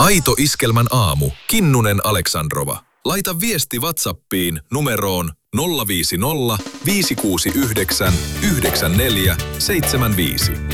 Aito Iskelmän aamu. Kinnunen Aleksandrova. Laita viesti WhatsAppiin numeroon 050 569 9475.